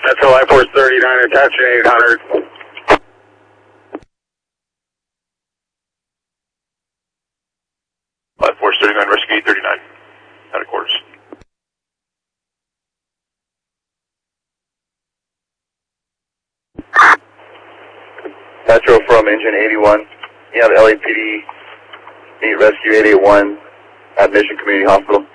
Metro Life Force 39, attaching 800. Life Force 39, rescue 839. Out of quarters. Metro from engine 81. You have LAPD, need rescue 881 at Mission Community Hospital.